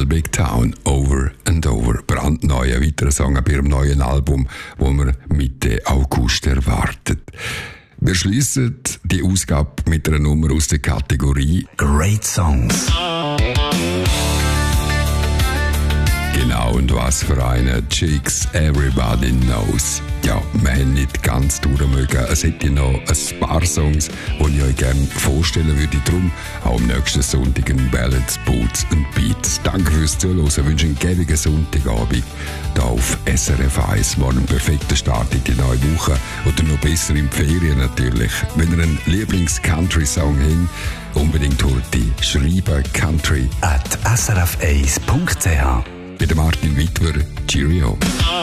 Big Town, Over and Over. Brandneu, ein weiterer Song bei ihrem neuen Album, wo man Mitte August erwartet. Wir schließen die Ausgabe mit einer Nummer aus der Kategorie Great Songs. Genau, und was für eine Chicks Everybody Knows. Ja, wir haben nicht ganz durchmögen. Es hätte noch ein paar Songs, die ich euch gerne vorstellen würde. Darum auch am nächsten Sonntag ein Ballads, Boots and Beats. Danke fürs Zuhören. Ich wünsche einen gäbigen Sonntagabend hier auf SRF 1. Morgen einen perfekten Start in die neue Woche. Oder noch besser in die Ferien natürlich. Wenn ihr einen Lieblings-Country-Song habt, unbedingt holt die schreiben country@srf1.ch. Mit Martin Wittwer. Cheerio.